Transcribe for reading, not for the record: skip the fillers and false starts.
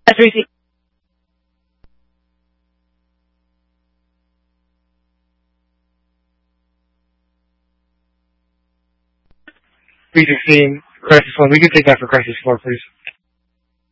3C. 316, Crisis 1. We can take that for Crisis 4, please.